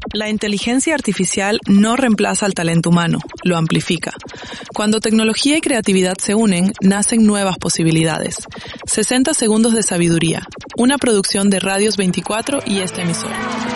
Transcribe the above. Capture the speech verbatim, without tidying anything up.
La inteligencia artificial no reemplaza al talento humano, lo amplifica. Cuando tecnología y creatividad se unen, nacen nuevas posibilidades. sesenta segundos de sabiduría, una producción de Radios veinticuatro y esta emisora.